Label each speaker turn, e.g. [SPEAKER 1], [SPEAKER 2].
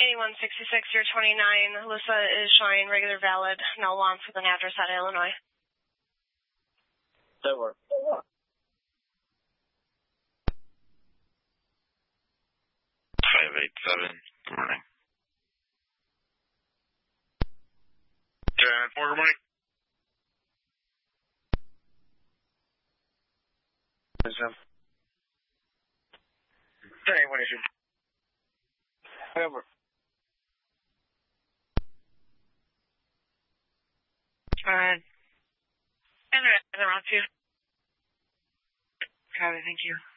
[SPEAKER 1] 8166-029. Alyssa is showing regular valid, no alarm for an address out of Illinois.
[SPEAKER 2] That works.
[SPEAKER 3] 587. Good morning. 10-4, good morning.
[SPEAKER 2] Yes, sir. 10-1 issue. Over.
[SPEAKER 1] And around 2. Copy, thank you.